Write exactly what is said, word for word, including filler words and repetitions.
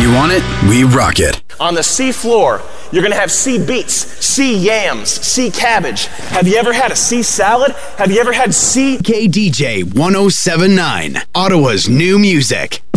You want it? We rock it. On the sea floor, you're going to have sea beets, sea yams, sea cabbage. Have you ever had a sea salad? Have you ever had sea... K D J one oh seven point nine, Ottawa's new music.